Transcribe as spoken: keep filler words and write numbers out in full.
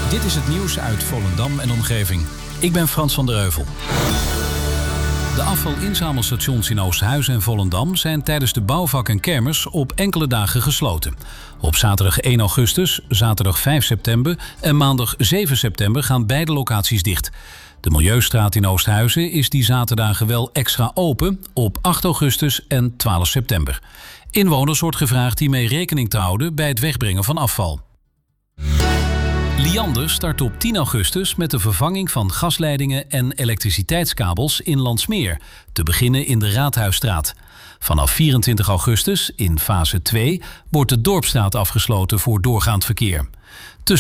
Dit is het nieuws uit Volendam en omgeving. Ik ben Frans van der Heuvel. De afvalinzamelstations in Oosthuizen en Volendam zijn tijdens de bouwvak en kermis op enkele dagen gesloten. Op zaterdag één augustus, zaterdag vijf september en maandag zeven september gaan beide locaties dicht. De Milieustraat in Oosthuizen is die zaterdagen wel extra open op acht augustus en twaalf september. Inwoners wordt gevraagd hiermee rekening te houden bij het wegbrengen van afval. Liander start op tien augustus met de vervanging van gasleidingen en elektriciteitskabels in Landsmeer, te beginnen in de Raadhuisstraat. Vanaf vierentwintig augustus, in fase twee, wordt de Dorpsstraat afgesloten voor doorgaand verkeer.